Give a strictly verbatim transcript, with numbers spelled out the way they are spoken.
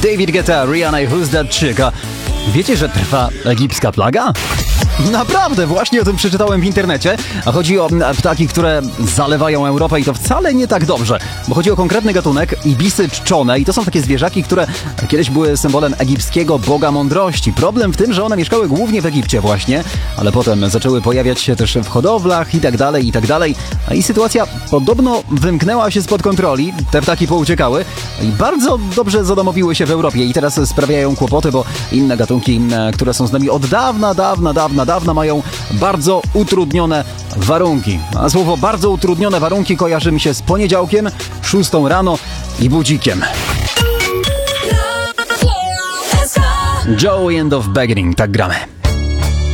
David Guetta, Rihanna i Who's That Chick. A wiecie, że trwa egipska plaga? Naprawdę, właśnie o tym przeczytałem w internecie, a chodzi o ptaki, które zalewają Europę i to wcale nie tak dobrze, bo chodzi o konkretny gatunek ibisy czczone i to są takie zwierzaki, które kiedyś były symbolem egipskiego boga mądrości. Problem w tym, że one mieszkały głównie w Egipcie właśnie, ale potem zaczęły pojawiać się też w hodowlach i tak dalej, i tak dalej. I sytuacja podobno wymknęła się spod kontroli, te ptaki pouciekały i bardzo dobrze zadomowiły się w Europie i teraz sprawiają kłopoty, bo inne gatunki, które są z nami od dawna, dawna, dawna, dawna mają bardzo utrudnione warunki. A słowo bardzo utrudnione warunki kojarzy mi się z poniedziałkiem, szóstą rano i budzikiem. Joey and of Beginning, tak gramy.